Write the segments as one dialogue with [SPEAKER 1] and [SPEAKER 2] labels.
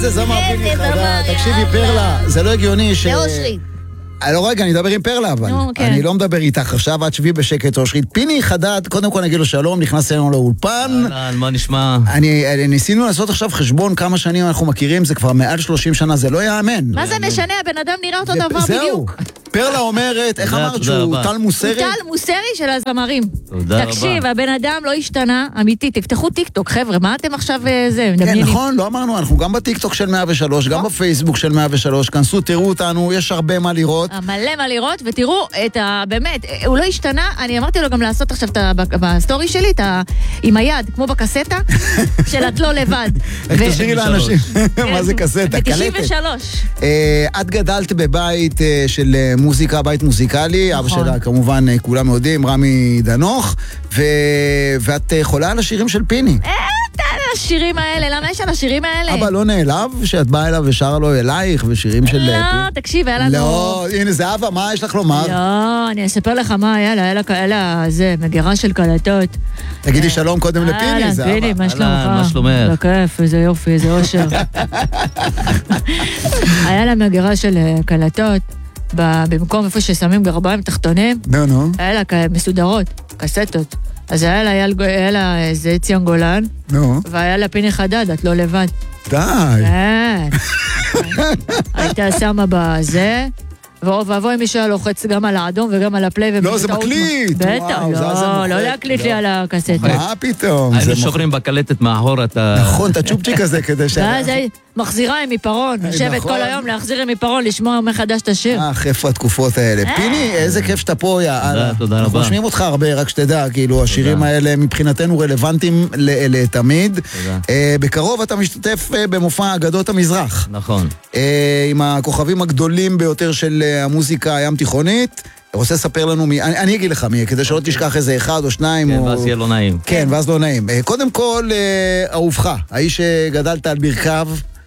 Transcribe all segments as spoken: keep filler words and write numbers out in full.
[SPEAKER 1] איזה זמר פיני חדד. תקשיבי פרלה, זה לא הגיוני ש...
[SPEAKER 2] זה אושרית.
[SPEAKER 1] לא רגע, אני אדבר עם פרלה, אבל אני לא מדבר איתך עכשיו, את שבי בשקט אושרית. פיני חדד, קודם כל נגיד לו שלום, נכנס אלינו לאולפן.
[SPEAKER 3] אהלן, מה נשמע?
[SPEAKER 1] אני ניסינו לעשות עכשיו חשבון כמה שנים אנחנו מכירים, זה כבר מעל שלושים שנה, זה לא יאמן.
[SPEAKER 2] מה זה משנה? הבן אדם נראה אותו דבר בדיוק.
[SPEAKER 1] פרלה אומרת, איך אמרת שהוא טל מוסרי?
[SPEAKER 2] הוא טל מוסרי של הזמרים.
[SPEAKER 3] תודה רבה.
[SPEAKER 2] תקשיב, הבן אדם לא השתנה, אמיתי, תפתחו טיקטוק, חבר'ה, מה אתם עכשיו זה?
[SPEAKER 1] כן, נכון, לא אמרנו, אנחנו גם בטיקטוק של מאה ושלוש, גם בפייסבוק של מאה ושלוש, כנסו, תראו אותנו, יש הרבה מה לראות.
[SPEAKER 2] מלא מה לראות, ותראו את ה... באמת, הוא לא השתנה, אני אמרתי לו גם לעשות עכשיו בסטורי שלי, עם היד, כמו בקסטה, של את לא לבד.
[SPEAKER 1] איך תשאירי לאנשים, מה זה קסטה?
[SPEAKER 2] ב-תשעים ושלוש.
[SPEAKER 1] את גדלת בבית של מוזיקה, בית מוזיקלי, אבא שלה כמובן כולם יודעים, רמי דנוך, ואת חולה על השירים של פיני.
[SPEAKER 2] השירים האלה, למה יש על השירים האלה?
[SPEAKER 1] אבא לא נעלב שאת באה אליו ושרה לו אלייך ושירים של...
[SPEAKER 2] לא, תקשיב, היה לנו...
[SPEAKER 1] לא, הנה זה אבא, מה יש לך לומר?
[SPEAKER 2] לא, אני אספר לך מה היה לה, היה לה, זה, מגירה של קלטות.
[SPEAKER 1] תגידי שלום קודם לפיני, זה אבא.
[SPEAKER 2] פיני, מה שלומך?
[SPEAKER 3] מה שלומך?
[SPEAKER 2] בכיף, איזה יופי, איזה אושר. היה לה מגירה של קלטות, במקום איפה ששמים גרביים תחתונים.
[SPEAKER 1] נו, נו.
[SPEAKER 2] היה לה מסודרות, קסטות. אז היה לה, היה לה איזה ציון גולן,
[SPEAKER 1] נו.
[SPEAKER 2] והיה לה פיני חדד, את לא לבד.
[SPEAKER 1] די.
[SPEAKER 2] כן. הייתה שמה בזה, ואבוי מי שהיה לוחץ גם על האדום וגם על הפליי.
[SPEAKER 1] לא, זה מקליט.
[SPEAKER 2] בטח, לא, לא להקליט לי על הקסטה.
[SPEAKER 1] מה פתאום?
[SPEAKER 3] היינו שוברים בקלטת מאחור אתה...
[SPEAKER 1] נכון, את הצ'ופצ'יק הזה כדי ש...
[SPEAKER 2] ואז מחזירה עם עיפרון, יושבת כל היום להחזיר עם עיפרון, לשמוע מחדש את השיר.
[SPEAKER 1] אה, איפה התקופות האלה. פיני, איזה כיף שאתה פה, יאללה.
[SPEAKER 3] תודה רבה.
[SPEAKER 1] אנחנו משמיעים אותך הרבה, רק שתדע, כאילו, השירים האלה מבחינתנו רלוונטיים לתמיד. בקרוב אתה משתתף במופע אגדות המזרח.
[SPEAKER 3] נכון.
[SPEAKER 1] עם הכוכבים הגדולים ביותר של המוזיקה הים תיכונית. רוצה לספר לנו מי, אני, אני אגיד לך מי, כדי שלא תשכח איזה אחד או שניים.
[SPEAKER 3] כן,
[SPEAKER 1] או...
[SPEAKER 3] ואז יהיה לא נעים.
[SPEAKER 1] כן, ואז לא נעים. קודם כל, אהובך, האיש שגדלת על ברכיו,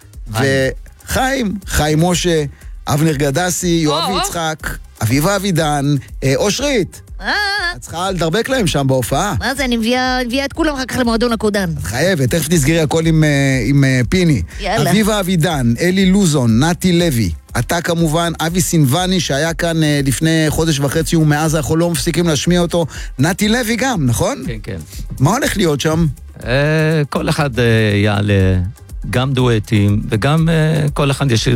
[SPEAKER 1] וחיים, חיים משה, אבנר גדסי, יואב יצחק, אביבה אבידן, אושרית. את צריכה לדרבק להם שם בהופעה.
[SPEAKER 2] מה זה, אני מביאה את כולם אחר כך למועדון הקודם.
[SPEAKER 1] את חייבת, תכף תסגרי הכל עם, עם פיני.
[SPEAKER 2] יאללה.
[SPEAKER 1] אביבה אבידן, אלי לוזון, נתי לוי. אתה כמובן, אבי סינבני שהיה כאן לפני חודש וחצי ומאז אנחנו לא מפסיקים להשמיע אותו. נתי לוי גם, נכון?
[SPEAKER 3] כן, כן.
[SPEAKER 1] מה הולך להיות שם?
[SPEAKER 3] כל אחד יעלה גם דואטים וגם כל אחד ישיר,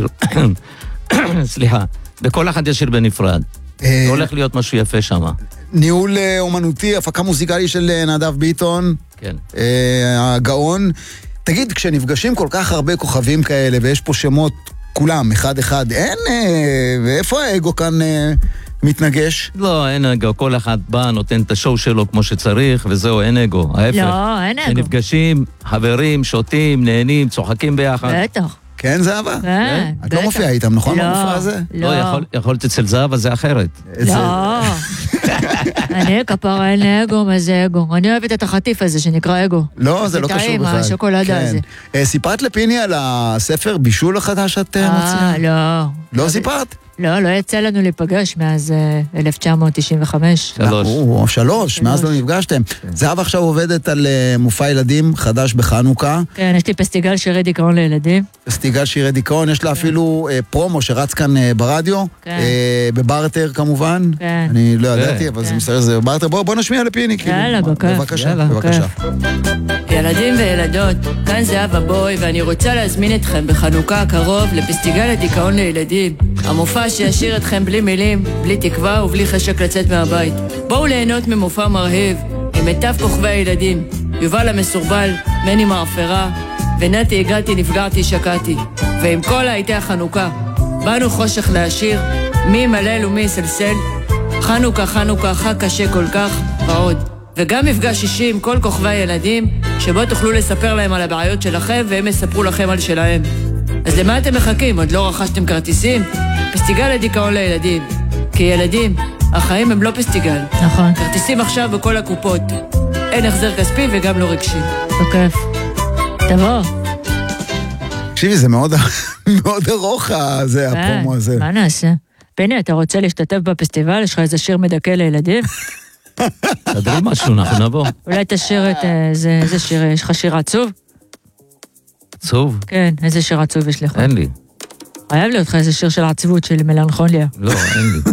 [SPEAKER 3] סליחה, וכל אחד ישיר בנפרד. זה הולך להיות משהו יפה שם.
[SPEAKER 1] ניהול אומנותי, הפקה מוזיקלי של נדב ביטון.
[SPEAKER 3] כן.
[SPEAKER 1] הגאון. תגיד, כשנפגשים כל כך הרבה כוכבים כאלה ויש פה שמות כולם, אחד אחד, אין, ואיפה האגו כאן מתנגש?
[SPEAKER 3] לא, אין אגו, כל אחד בא, נותן את השואו שלו כמו שצריך, וזהו, אין אגו, ההפך.
[SPEAKER 2] לא, אין אגו.
[SPEAKER 3] כשנפגשים, חברים, שותים, נהנים, צוחקים ביחד.
[SPEAKER 2] בטח.
[SPEAKER 1] כן, זהבה?
[SPEAKER 2] כן,
[SPEAKER 1] את לא מופיעה איתם, נכון?
[SPEAKER 2] לא,
[SPEAKER 1] במופע הזה?
[SPEAKER 3] לא, יכול להיות אצל זהבה זה אחרת.
[SPEAKER 2] לא. אני כפרה, אין אגו, מה זה אגו? אני אוהבת את החטיף הזה שנקרא אגו.
[SPEAKER 1] לא, זה לא קשור בכלל.
[SPEAKER 2] השוקולדה הזה.
[SPEAKER 1] סיפרת לפיני על הספר בישול החדש שאת מוציאה?
[SPEAKER 2] אה, לא.
[SPEAKER 1] לא סיפרת?
[SPEAKER 2] לא, לא יצא לנו להיפגש מאז אלף תשע מאות תשעים וחמש.
[SPEAKER 3] שלוש.
[SPEAKER 1] או, שלוש, מאז לא נפגשתם. זהב עכשיו עובדת על מופע ילדים חדש בחנוכה.
[SPEAKER 2] כן, יש לי פסטיגל שירי דיכאון לילדים.
[SPEAKER 1] פסטיגל שירי דיכאון, יש לה אפילו פרומו שרץ כאן ברדיו, בברטר כמובן. אני לא ידעתי, אבל זה מסתכל זה בברטר. בואו נשמיע לפיני.
[SPEAKER 2] יאללה, בכיף.
[SPEAKER 1] בבקשה, בבקשה.
[SPEAKER 2] ילדים וילדות, כאן זהבה בוי, ואני רוצה להזמין אתכם בחנוכה הקרוב לפסטיגל הדיכאון לילדים. המופע שישיר אתכם בלי מילים, בלי תקווה ובלי חשק לצאת מהבית. בואו ליהנות ממופע מרהיב, עם מיטב כוכבי הילדים, יובל המסורבל, מני מעפרה, ונתי הגעתי, נפגעתי, שקעתי. ועם כל להיטי החנוכה, באנו חושך להשיר, מי מלל ומי יסלסל, חנוכה, חנוכה, חג קשה כל כך, ועוד. וגם מפגש אישי עם כל כוכבי הילדים, שבו תוכלו לספר להם על הבעיות שלכם, והם יספרו לכם על שלהם. אז למה אתם מחכים? עוד לא רכשתם כרטיסים? פסטיגל לדיכאון לילדים. כי ילדים, החיים הם לא פסטיגל. נכון. כרטיסים עכשיו בכל הקופות. אין החזר כספי וגם לא רגשי. בכיף. תבוא.
[SPEAKER 1] תקשיבי, זה מאוד, מאוד ארוך, זה, הפרומו הזה.
[SPEAKER 2] מה נעשה? פיני, אתה רוצה להשתתף בפסטיבל? יש לך איזה שיר מדכא לילדים?
[SPEAKER 3] תדרי משהו, אנחנו נבוא.
[SPEAKER 2] אולי תשאיר את איזה שיר, יש לך שיר עצוב?
[SPEAKER 3] עצוב?
[SPEAKER 2] כן, איזה שיר עצוב יש לך?
[SPEAKER 3] אין לי.
[SPEAKER 2] חייב להיות לך איזה שיר של עצבות, של מלנכוליה.
[SPEAKER 3] לא, אין לי.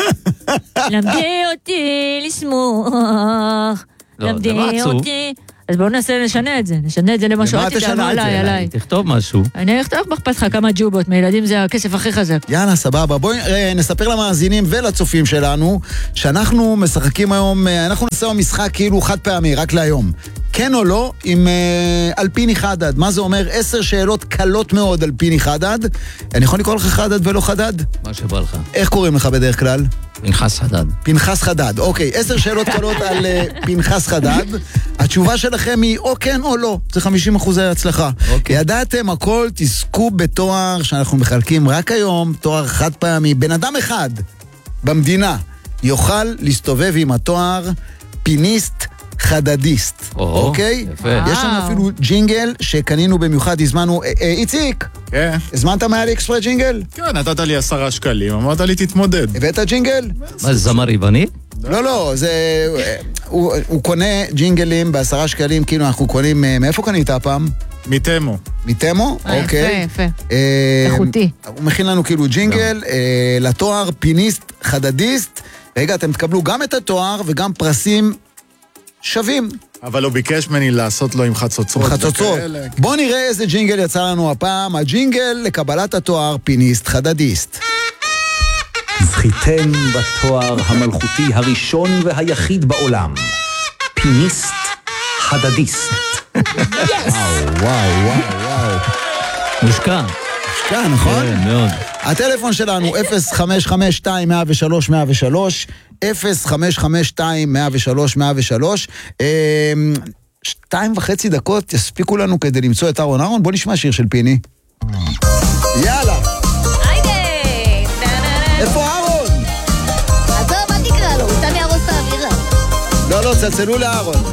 [SPEAKER 2] למדי אותי לשמוח.
[SPEAKER 3] לא, זה לא עצוב.
[SPEAKER 2] אז בואו ננסה לשנה את זה, נשנה את זה למשהו,
[SPEAKER 1] למה תשנו את זה?
[SPEAKER 2] עליי, עליי.
[SPEAKER 3] תכתוב משהו.
[SPEAKER 2] אני אכתוב בחפת לך כמה ג'ובות, מילדים זה הכסף הכי חזק.
[SPEAKER 1] יאללה, סבבה. בואי נספר למאזינים ולצופים שלנו, שאנחנו משחקים היום, אנחנו נעשה משחק כאילו חד פעמי, רק להיום. כן או לא, עם על פיני חדד. מה זה אומר? עשר שאלות קלות מאוד על פיני חדד. אני יכול לקרוא לך חדד ולא חדד?
[SPEAKER 3] מה שבא לך.
[SPEAKER 1] איך קוראים לך בדרך כלל?
[SPEAKER 3] פנחס חדד.
[SPEAKER 1] פנחס חדד, אוקיי. עשר שאלות קלות על פנחס חדד. התשובה שלכם היא או כן או לא. זה חמישים אחוז הצלחה. אוקיי. ידעתם הכל, תזכו בתואר שאנחנו מחלקים רק היום, תואר חד פעמי. בן אדם אחד במדינה יוכל להסתובב עם התואר פיניסט חדדיסט, אוקיי?
[SPEAKER 3] יפה.
[SPEAKER 1] יש לנו אפילו ג'ינגל שקנינו במיוחד, הזמנו, איציק,
[SPEAKER 4] כן.
[SPEAKER 1] הזמנת מאלי אקספרס ג'ינגל?
[SPEAKER 4] כן, נתת לי עשרה שקלים, אמרת לי תתמודד.
[SPEAKER 1] הבאת ג'ינגל?
[SPEAKER 3] מה, זה זמר יווני?
[SPEAKER 1] לא, לא, זה... הוא, הוא קונה ג'ינגלים בעשרה שקלים, כאילו אנחנו קונים... מאיפה קנית הפעם?
[SPEAKER 4] מתמו.
[SPEAKER 1] מתמו? אוקיי.
[SPEAKER 2] יפה, יפה. איכותי.
[SPEAKER 1] הוא מכין לנו כאילו ג'ינגל לתואר פיניסט חדדיסט. רגע, אתם תקבלו גם את התואר וגם פרסים שווים.
[SPEAKER 4] אבל הוא ביקש ממני לעשות לו עם חצוצרות.
[SPEAKER 1] חצוצרות. בוא נראה איזה ג'ינגל יצא לנו הפעם. הג'ינגל לקבלת התואר פיניסט חדדיסט.
[SPEAKER 5] זכיתם בתואר המלכותי הראשון והיחיד בעולם. פיניסט חדדיסט.
[SPEAKER 1] וואו, וואו, וואו, וואו.
[SPEAKER 3] מושקע.
[SPEAKER 1] מושקע, נכון?
[SPEAKER 3] כן, מאוד.
[SPEAKER 1] הטלפון שלנו אפס חמש חמש שתיים מאה ושלוש מאה ושלוש, אפס חמש חמש שתיים מאה ושלוש מאה ושלוש. שתיים וחצי דקות יספיקו לנו כדי למצוא את אהרון. אהרון, בוא נשמע שיר של פיני. יאללה. איפה אהרון?
[SPEAKER 6] עזוב, אל תקרא לו, הוא סתם יהרוס את האווירה.
[SPEAKER 1] לא, לא, צלצלו לאהרון.